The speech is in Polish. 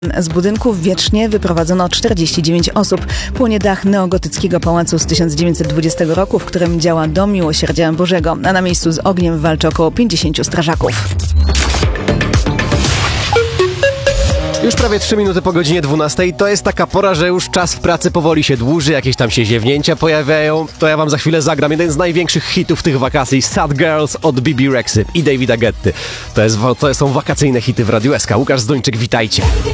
Z budynków wiecznie wyprowadzono 49 osób. Płonie dach neogotyckiego pałacu z 1920 roku, w którym działa Dom Miłosierdzia Bożego, a na miejscu z ogniem walczy około 50 strażaków. Już prawie 3 minuty po godzinie 12. To jest taka pora, że już czas w pracy powoli się dłuży, jakieś tam się ziewnięcia pojawiają. To ja wam za chwilę zagram jeden z największych hitów tych wakacji. Sad Girls od Bibi Rexy i Davida Getty. To są wakacyjne hity w Radiu SK. Łukasz Zdończyk, witajcie.